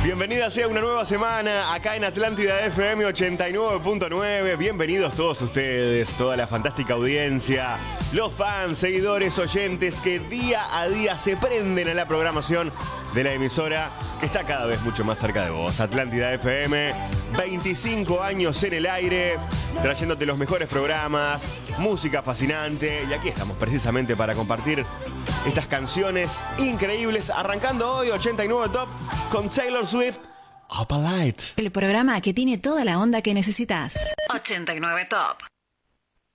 Bienvenida sea una nueva semana acá en Atlántida FM 89.9. Bienvenidos todos ustedes, toda la fantástica audiencia, los fans, seguidores, oyentes que día a día se prenden a la programación de la emisora que está cada vez mucho más cerca de vos. Atlántida FM, 25 años en el aire, trayéndote los mejores programas, música fascinante. Y aquí estamos precisamente para compartir estas canciones increíbles. Arrancando hoy 89 Top con Taylor Swift, Up a Light. El programa que tiene toda la onda que necesitas. 89 Top.